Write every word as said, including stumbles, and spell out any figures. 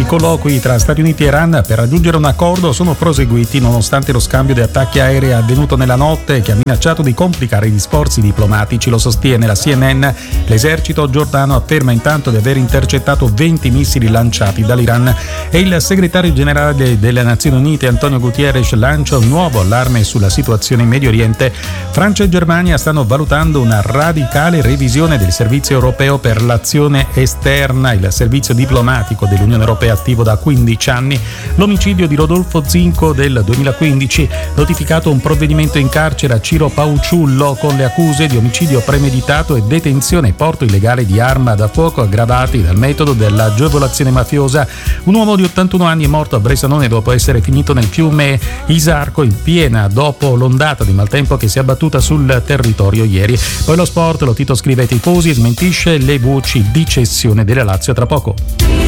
I colloqui tra Stati Uniti e Iran per raggiungere un accordo sono proseguiti nonostante lo scambio di attacchi aerei avvenuto nella notte che ha minacciato di complicare gli sforzi diplomatici, lo sostiene la C N N. L'esercito giordano afferma intanto di aver intercettato venti missili lanciati dall'Iran e il segretario generale delle Nazioni Unite Antonio Guterres lancia un nuovo allarme sulla situazione in Medio Oriente. Francia e Germania stanno valutando una radicale revisione del servizio europeo per l'azione esterna, il servizio diplomatico dell'Unione Europea attivo da quindici anni. L'omicidio di Rodolfo Zinco del duemilaquindici, notificato un provvedimento in carcere a Ciro Pauciullo con le accuse di omicidio premeditato e detenzione e porto illegale di arma da fuoco aggravati dal metodo dell'agevolazione mafiosa. Un uomo di ottantuno anni è morto a Bressanone dopo essere finito nel fiume Isarco in piena dopo l'ondata di maltempo che si è abbattuta sul territorio ieri. Poi lo sport, lo Tito scrive ai tifosi e smentisce le voci di cessione della Lazio tra poco.